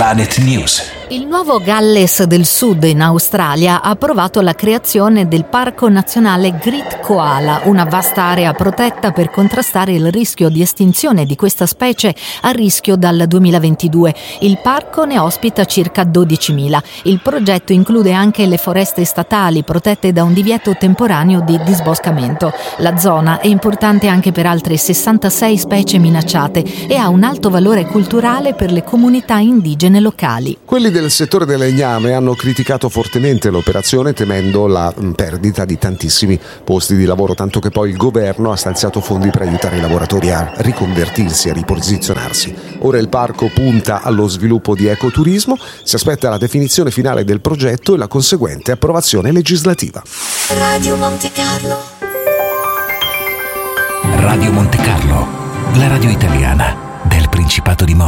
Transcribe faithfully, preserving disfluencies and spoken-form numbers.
Planet News. Il nuovo Galles del Sud in Australia ha approvato la creazione del Parco Nazionale Great Koala, una vasta area protetta per contrastare il rischio di estinzione di questa specie a rischio dal duemilaventidue. Il parco ne ospita circa dodicimila. Il progetto include anche le foreste statali protette da un divieto temporaneo di disboscamento. La zona è importante anche per altre sessantasei specie minacciate e ha un alto valore culturale per le comunità indigene locali. Quelli del settore del legname hanno criticato fortemente l'operazione temendo la perdita di tantissimi posti di lavoro, tanto che poi il governo ha stanziato fondi per aiutare i lavoratori a riconvertirsi, a riposizionarsi. Ora il parco punta allo sviluppo di ecoturismo, si aspetta la definizione finale del progetto e la conseguente approvazione legislativa. Radio Monte Carlo. Radio Monte Carlo, la radio italiana del Principato di Monaco.